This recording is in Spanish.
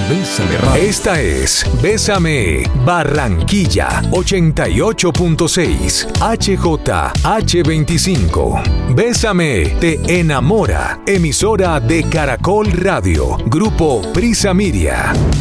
Bésame Radio. Esta es Bésame Barranquilla 88.6 HJH25. Bésame te enamora. Emisora de Caracol Radio. Grupo Prisa Media.